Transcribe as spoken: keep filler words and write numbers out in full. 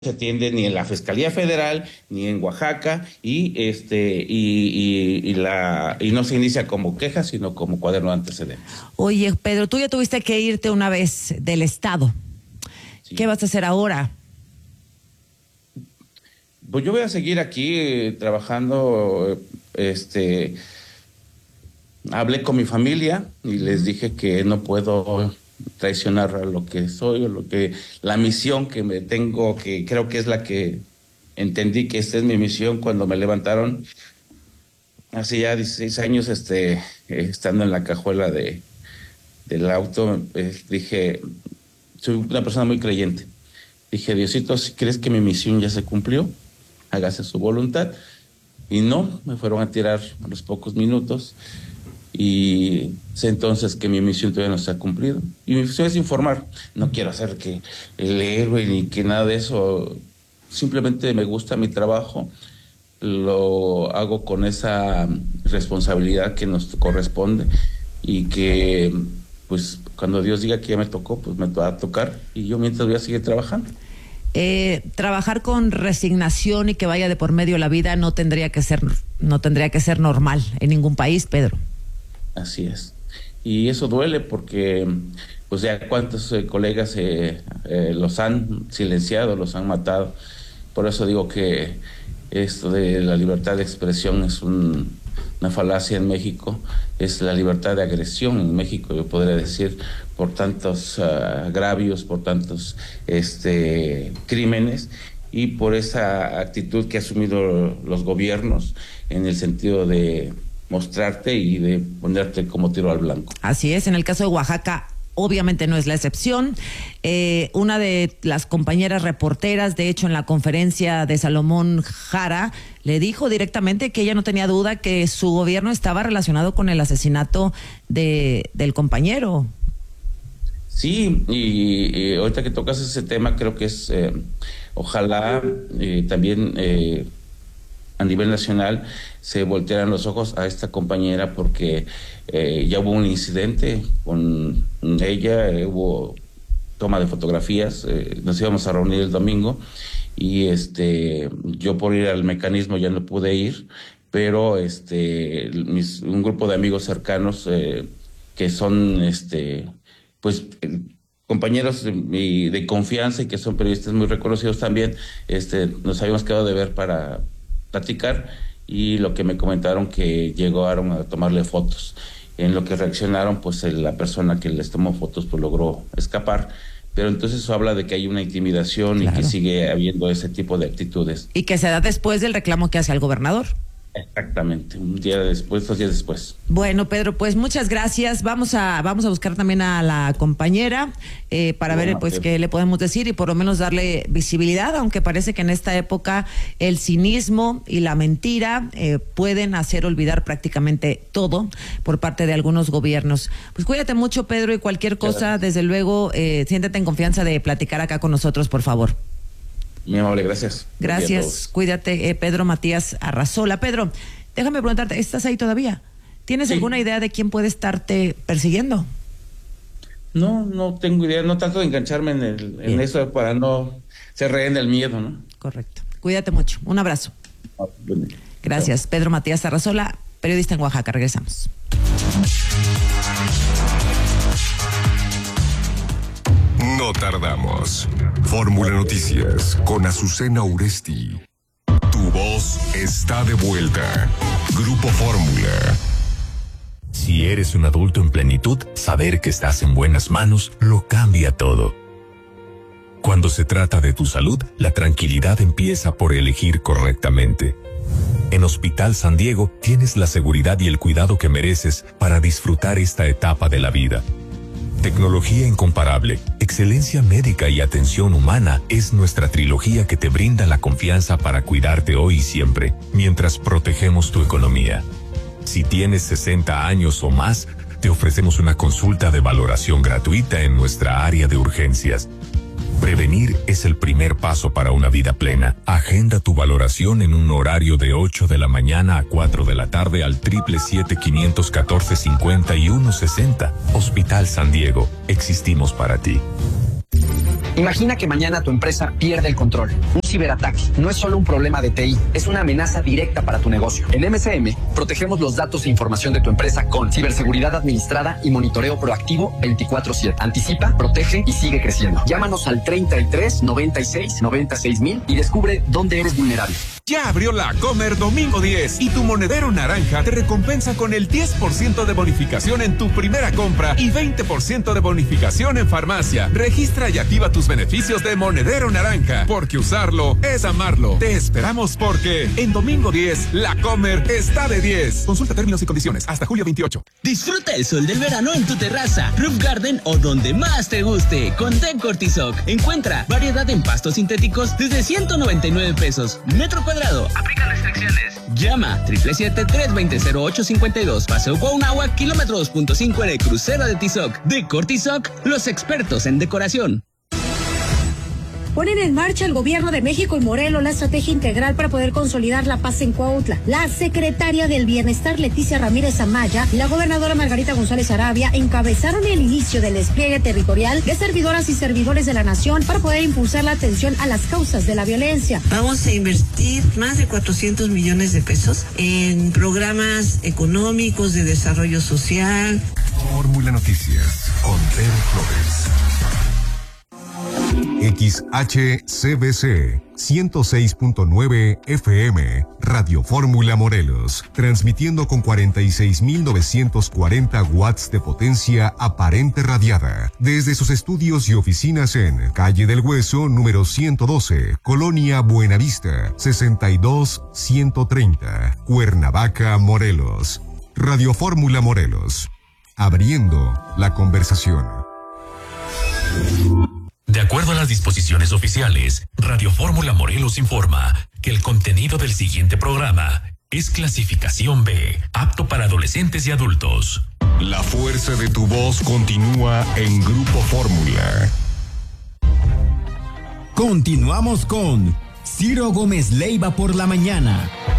se atiende ni en la Fiscalía Federal ni en Oaxaca y este y, y, y la y no se inicia como queja sino como cuaderno de antecedentes. Oye, Pedro, tú ya tuviste que irte una vez del estado. Sí. ¿Qué vas a hacer ahora? Pues yo voy a seguir aquí eh, trabajando. Este hablé con mi familia y les dije que no puedo traicionar a lo que soy o lo que la misión que me tengo, que creo que es la que entendí que esta es mi misión cuando me levantaron hace ya dieciséis años, este eh, estando en la cajuela de del auto. Eh, dije, soy una persona muy creyente, dije, Diosito, si crees que mi misión ya se cumplió, hágase su voluntad. Y no, me fueron a tirar a los pocos minutos y sé entonces que mi misión todavía no se ha cumplido. Y mi misión es informar. No quiero hacer que el héroe ni que nada de eso. Simplemente me gusta mi trabajo. Lo hago con esa responsabilidad que nos corresponde y que, pues, cuando Dios diga que ya me tocó, pues me va a tocar y yo mientras voy a seguir trabajando. Eh, trabajar con resignación y que vaya de por medio la vida no tendría que ser, no tendría que ser normal en ningún país, Pedro. Así es. Y eso duele porque, pues ya cuántos eh, colegas eh, eh, los han silenciado, los han matado. Por eso digo que esto de la libertad de expresión es un, una falacia en México. Es la libertad de agresión en México, yo podría decir, por tantos uh, agravios, por tantos este, crímenes y por esa actitud que han asumido los gobiernos en el sentido de mostrarte y de ponerte como tiro al blanco. Así es, en el caso de Oaxaca obviamente no es la excepción. Eh, una de las compañeras reporteras, de hecho en la conferencia de Salomón Jara, le dijo directamente que ella no tenía duda que su gobierno estaba relacionado con el asesinato de, del compañero. Sí, y, y ahorita que tocas ese tema, creo que es, eh, ojalá eh, también eh, a nivel nacional se voltearan los ojos a esta compañera porque eh, ya hubo un incidente con ella, eh, hubo toma de fotografías, eh, nos íbamos a reunir el domingo y este yo por ir al mecanismo ya no pude ir, pero este mis, un grupo de amigos cercanos eh, que son este pues eh, compañeros de, de confianza y que son periodistas muy reconocidos también, este nos habíamos quedado de ver para platicar y lo que me comentaron que llegaron a tomarle fotos. En lo que reaccionaron, pues la persona que les tomó fotos pues logró escapar. Pero entonces eso habla de que hay una intimidación, claro, y que sigue habiendo ese tipo de actitudes. Y que se da después del reclamo que hace al gobernador. Exactamente, un día después, dos días después. Bueno, Pedro, pues muchas gracias. Vamos a vamos a buscar también a la compañera eh, para bueno, ver pues qué le podemos decir y por lo menos darle visibilidad, aunque parece que en esta época el cinismo y la mentira eh, pueden hacer olvidar prácticamente todo por parte de algunos gobiernos. Pues cuídate mucho, Pedro, y cualquier cosa, gracias. Desde luego, eh, siéntete en confianza de platicar acá con nosotros, por favor. Muy amable, gracias. Gracias, cuídate, eh, Pedro Matías Arrazola. Pedro, déjame preguntarte, ¿estás ahí todavía? ¿Tienes sí. alguna idea de quién puede estarte persiguiendo? No, no tengo idea, no trato de engancharme en, el, en eso para no ser rehén del miedo, ¿no? Correcto, cuídate mucho, un abrazo. Ah, bueno. Gracias, Pedro Matías Arrazola, periodista en Oaxaca, regresamos. No tardamos. Fórmula Noticias con Azucena Uresti. Tu voz está de vuelta. Grupo Fórmula. Si eres un adulto en plenitud, saber que estás en buenas manos lo cambia todo. Cuando se trata de tu salud, la tranquilidad empieza por elegir correctamente. En Hospital San Diego tienes la seguridad y el cuidado que mereces para disfrutar esta etapa de la vida. Tecnología incomparable, excelencia médica y atención humana es nuestra trilogía que te brinda la confianza para cuidarte hoy y siempre, mientras protegemos tu economía. Si tienes sesenta años o más, te ofrecemos una consulta de valoración gratuita en nuestra área de urgencias. Prevenir es el primer paso para una vida plena. Agenda tu valoración en un horario de ocho de la mañana a cuatro de la tarde al triple siete quinientos catorce cincuenta y uno sesenta. Hospital San Diego. Existimos para ti. Imagina que mañana tu empresa pierde el control. Un ciberataque no es solo un problema de T I, es una amenaza directa para tu negocio. En M S M, protegemos los datos e información de tu empresa con ciberseguridad administrada y monitoreo proactivo veinticuatro siete. Anticipa, protege y sigue creciendo. Llámanos al treinta y tres, noventa y seis, noventa y seis mil y descubre dónde eres vulnerable. Ya abrió la Comer Domingo diez y tu monedero naranja te recompensa con el diez por ciento de bonificación en tu primera compra y veinte por ciento de bonificación en farmacia. Registra y activa tus beneficios de monedero naranja, porque usarlo es amarlo. Te esperamos porque en Domingo diez la Comer está de diez. Consulta términos y condiciones hasta julio veintiocho. Disfruta el sol del verano en tu terraza, roof garden o donde más te guste con Decortizoc. Encuentra variedad en pastos sintéticos desde ciento noventa y nueve pesos metro cuadrado. Aplican restricciones. Llama siete siete siete, tres dos cero, cero ocho cinco dos. Paseo Cuauhnáhuac, kilómetro dos punto cinco en el crucero de Tizoc. Decortizoc, los expertos en decoración. Ponen en marcha el gobierno de México y Morelos la estrategia integral para poder consolidar la paz en Cuautla. La secretaria del Bienestar, Leticia Ramírez Amaya, y la gobernadora Margarita González Arabia encabezaron el inicio del despliegue territorial de servidoras y servidores de la nación para poder impulsar la atención a las causas de la violencia. Vamos a invertir más de cuatrocientos millones de pesos en programas económicos de desarrollo social. Fórmula Noticias con Tere Flores. X H C B C ciento seis punto nueve F M, Radio Fórmula Morelos, transmitiendo con cuarenta y seis mil novecientos cuarenta watts de potencia aparente radiada, desde sus estudios y oficinas en Calle del Hueso, número ciento doce, Colonia Buenavista, sesenta y dos ciento treinta, Cuernavaca, Morelos. Radio Fórmula Morelos, abriendo la conversación. De acuerdo a las disposiciones oficiales, Radio Fórmula Morelos informa que el contenido del siguiente programa es clasificación B, apto para adolescentes y adultos. La fuerza de tu voz continúa en Grupo Fórmula. Continuamos con Ciro Gómez Leiva por la mañana.